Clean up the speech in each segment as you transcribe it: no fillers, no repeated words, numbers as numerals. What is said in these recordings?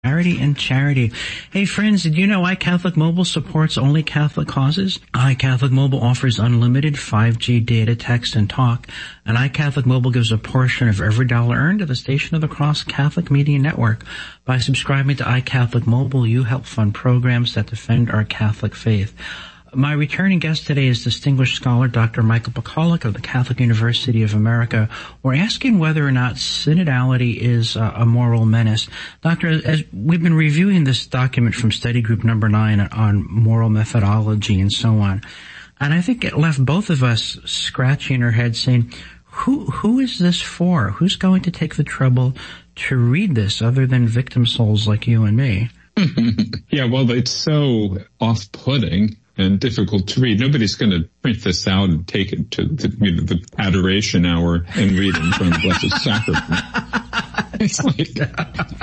and charity. Hey friends, did you know iCatholic Mobile supports only Catholic causes? iCatholic Mobile offers unlimited 5G data, text, and talk, and iCatholic Mobile gives a portion of every dollar earned to the Station of the Cross Catholic Media Network. By subscribing to iCatholic Mobile, you help fund programs that defend our Catholic faith. My returning guest today is distinguished scholar Dr. Michael Pacolic of the Catholic University of America. We're asking whether or not synodality is a moral menace. Doctor, as we've been reviewing this document from study group number 9 on moral methodology and so on, and I think it left both of us scratching our heads saying, who is this for? Who's going to take the trouble to read this other than victim souls like you and me? Yeah, well, it's so off-putting and difficult to read. Nobody's going to print this out and take it to the adoration hour and read it in front of the Blessed Sacrament. It's like,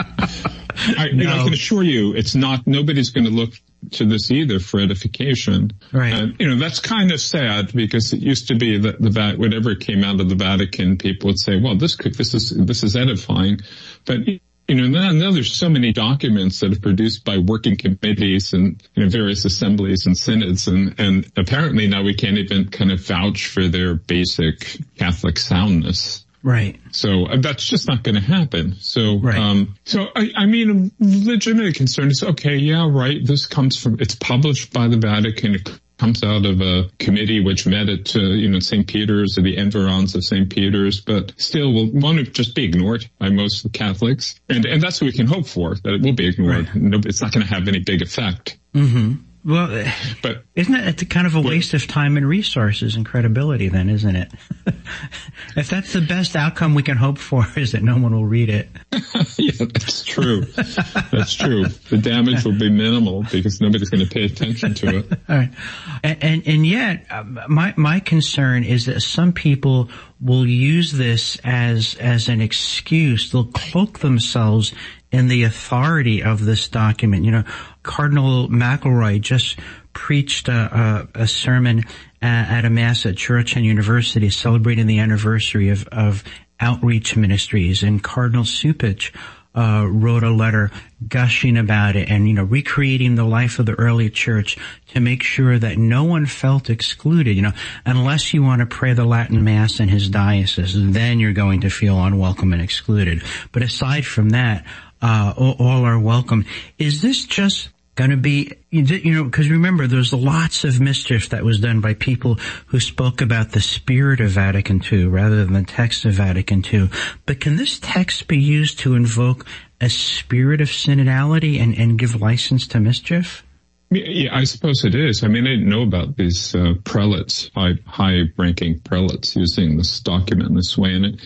I can assure you, it's not. Nobody's going to look to this either for edification. Right. And that's kind of sad, because it used to be that whatever came out of the Vatican, people would say, well, this is edifying, but. Now there's so many documents that are produced by working committees and various assemblies and synods, and apparently now we can't even kind of vouch for their basic Catholic soundness. Right. So that's just not going to happen. So, right. I mean, a legitimate concern is, okay, yeah, right, it's published by the Vatican. It comes out of a committee which met at, St. Peter's, or the environs of St. Peter's, but still won't just be ignored by most Catholics. And that's what we can hope for, that it will be ignored. Right. It's not going to have any big effect. Mm-hmm. Well, but isn't it kind of a waste of time and resources and credibility then, isn't it? If that's the best outcome we can hope for, is that no one will read it. Yeah, that's true. That's true. The damage will be minimal because nobody's going to pay attention to it. All right. And yet, my concern is that some people will use this as an excuse. They'll cloak themselves in the authority of this document. Cardinal McElroy just preached a sermon at a mass at Church and University celebrating the anniversary of outreach ministries, and Cardinal Cupich wrote a letter gushing about it and, recreating the life of the early church to make sure that no one felt excluded. Unless you want to pray the Latin Mass in his diocese, then you're going to feel unwelcome and excluded. But aside from that, all are welcome. Is this just going to be, because remember, there's lots of mischief that was done by people who spoke about the spirit of Vatican II rather than the text of Vatican II. But can this text be used to invoke a spirit of synodality and give license to mischief? Yeah, I suppose it is. I mean, I didn't know about these prelates, high-ranking prelates using this document in this way, and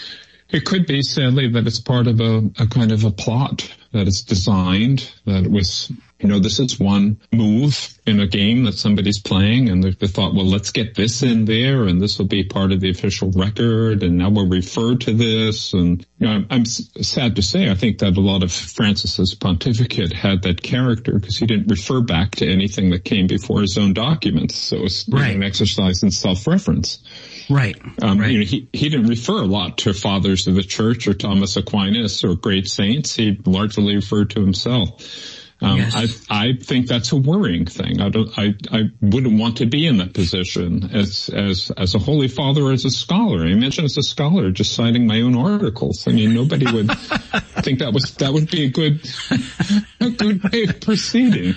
it could be, sadly, that it's part of a kind of a plot, that it's designed, that it was, this is one move in a game that somebody's playing, and they thought, well, let's get this in there, and this will be part of the official record, and now we'll refer to this. And, I'm sad to say, I think that a lot of Francis's pontificate had that character, because he didn't refer back to anything that came before his own documents. So it's an exercise in self-reference. Right. He didn't refer a lot to fathers of the church or Thomas Aquinas or great saints. He largely referred to himself. Yes. I think that's a worrying thing. I wouldn't want to be in that position as a holy father or as a scholar. I imagine as a scholar just citing my own articles. I mean, nobody would think that would be a good way of proceeding.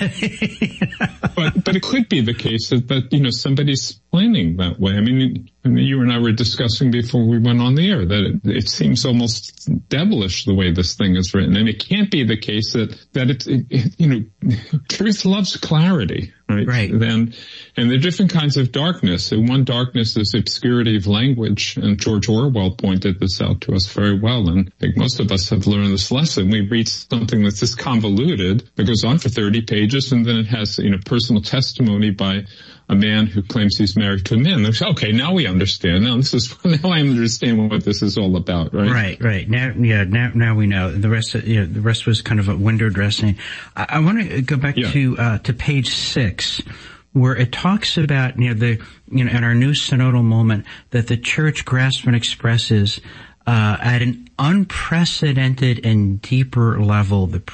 But it could be the case that somebody's planning that way. I mean, you and I were discussing before we went on the air that it seems almost devilish the way this thing is written. And it can't be the case that truth loves clarity, right? Right. And there are different kinds of darkness. And one darkness is obscurity of language. And George Orwell pointed this out to us very well. And I think most of us have learned this lesson. We read something that's this convoluted that goes on for 30 pages, and then it has, personal testimony by a man who claims he's married to a man. They say, okay, now we understand. Now I understand what this is all about, right? Right. Now we know. The rest was kind of a window dressing. I want to go back to page 6, where it talks about, in our new synodal moment, that the church grasps and expresses at an unprecedented and deeper level, the